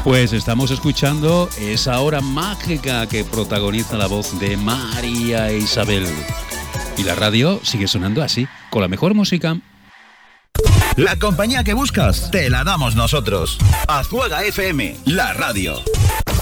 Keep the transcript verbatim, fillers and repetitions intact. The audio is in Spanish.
Pues estamos escuchando esa hora mágica que protagoniza la voz de María Isabel. Y la radio sigue sonando así, con la mejor música. La compañía que buscas, te la damos nosotros. Azcuaga F M, la radio.